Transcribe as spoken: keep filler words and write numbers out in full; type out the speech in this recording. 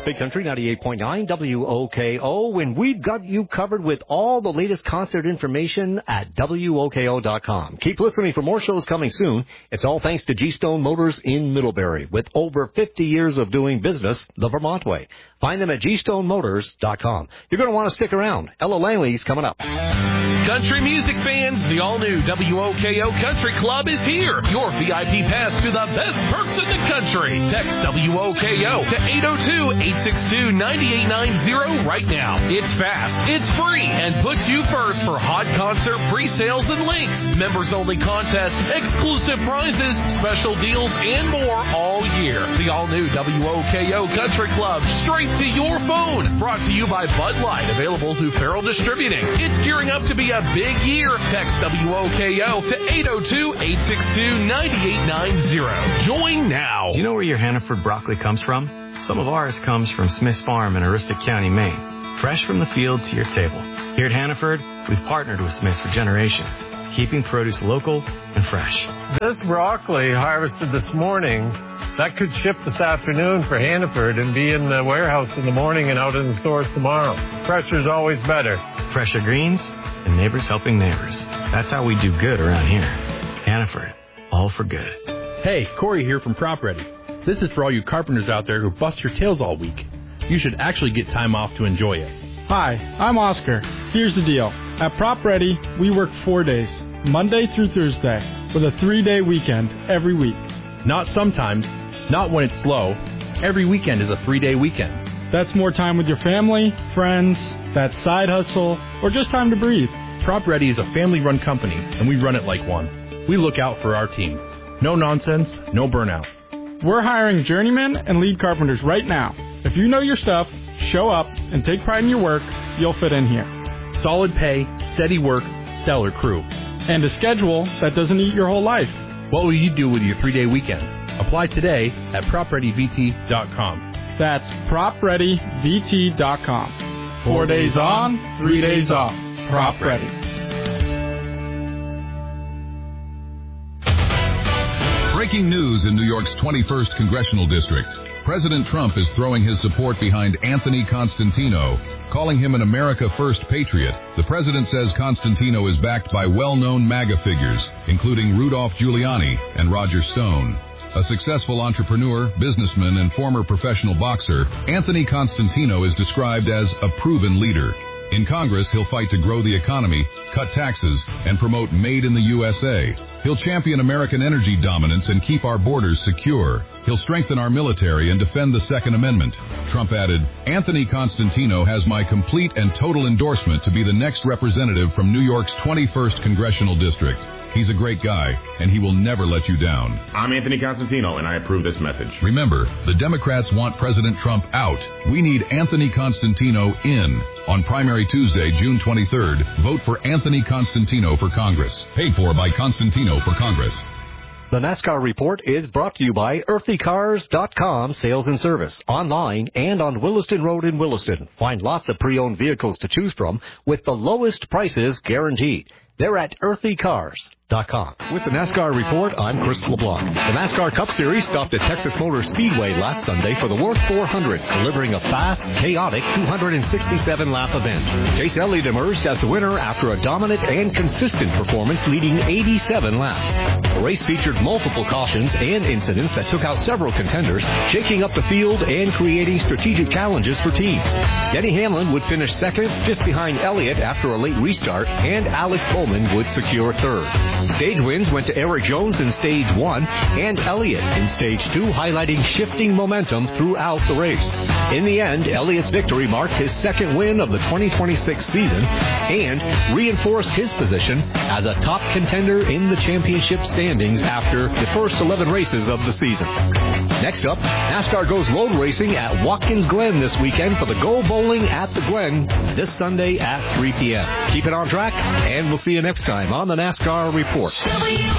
Big Country ninety-eight point nine W O K O, and we've got you covered with all the latest concert information at W O K O dot com. Keep listening for more shows coming soon. It's all thanks to G-Stone Motors in Middlebury. With over fifty years of doing business the Vermont way. Find them at G Stone Motors dot com. You're going to want to stick around. Ella Langley's coming up. Country music fans, the all-new W O K O Country Club is here. Your V I P pass to the best perks in the country. Text W O K O to eight oh two, eight six two, nine eight nine oh right now. It's fast, it's free, and puts you first for hot concert pre-sales and links, members-only contests, exclusive prizes, special deals, and more all year. The all-new W O K O Country Club, straight to your phone. Brought to you by Bud Light, available through Farrell Distributing. It's gearing up to be a big year. Text W O K O to eight oh two, eight six two, nine eight nine oh. Join now. Do you know where your Hannaford broccoli comes from? Some of ours comes from Smith's Farm in Aroostook County, Maine. Fresh from the field to your table. Here at Hannaford, we've partnered with Smith's for generations, keeping produce local and fresh. This broccoli harvested this morning, that could ship this afternoon for Hannaford and be in the warehouse in the morning and out in the stores tomorrow. Fresher's always better. Fresher greens and neighbors helping neighbors. That's how we do good around here. Hannaford, all for good. Hey, Corey here from Prop Ready. This is for all you carpenters out there who bust your tails all week. You should actually get time off to enjoy it. Hi, I'm Oscar. Here's the deal. At Prop Ready, we work four days, Monday through Thursday, with a three-day weekend every week. Not sometimes, not when it's slow. Every weekend is a three-day weekend. That's more time with your family, friends, that side hustle, or just time to breathe. Prop Ready is a family-run company, and we run it like one. We look out for our team. No nonsense, no burnout. We're hiring journeymen and lead carpenters right now. If you know your stuff, show up, and take pride in your work, you'll fit in here. Solid pay, steady work, stellar crew. And a schedule that doesn't eat your whole life. What will you do with your three-day weekend? Apply today at prop ready v t dot com. That's prop ready v t dot com. Four days on, three days off. Prop Ready. Breaking news in New York's twenty-first Congressional District. President Trump is throwing his support behind Anthony Constantino, calling him an America First patriot. The president says Constantino is backed by well-known MAGA figures, including Rudolph Giuliani and Roger Stone. A successful entrepreneur, businessman, and former professional boxer, Anthony Constantino is described as a proven leader. In Congress, he'll fight to grow the economy, cut taxes, and promote Made in the U S A. He'll champion American energy dominance and keep our borders secure. He'll strengthen our military and defend the Second Amendment. Trump added, Anthony Constantino has my complete and total endorsement to be the next representative from New York's twenty-first Congressional District. He's a great guy, and he will never let you down. I'm Anthony Constantino, and I approve this message. Remember, the Democrats want President Trump out. We need Anthony Constantino in. On primary Tuesday, June twenty-third, vote for Anthony Constantino for Congress. Paid for by Constantino for Congress. The NASCAR Report is brought to you by earthy cars dot com sales and service, online and on Williston Road in Williston. Find lots of pre-owned vehicles to choose from with the lowest prices guaranteed. They're at earthy cars dot com. With the NASCAR Report, I'm Chris LeBlanc. The NASCAR Cup Series stopped at Texas Motor Speedway last Sunday for the Worth four hundred, delivering a fast, chaotic two hundred sixty-seven lap event. Chase Elliott emerged as the winner after a dominant and consistent performance, leading eighty-seven laps. The race featured multiple cautions and incidents that took out several contenders, shaking up the field and creating strategic challenges for teams. Denny Hamlin would finish second, just behind Elliott after a late restart, and Alex Bowman would secure third. Stage wins went to Eric Jones in Stage one and Elliott in Stage two, highlighting shifting momentum throughout the race. In the end, Elliott's victory marked his second win of the twenty twenty-six season and reinforced his position as a top contender in the championship standings after the first eleven races of the season. Next up, NASCAR goes road racing at Watkins Glen this weekend for the Go Bowling at the Glen this Sunday at three p.m. Keep it on track, and we'll see you next time on the NASCAR Report.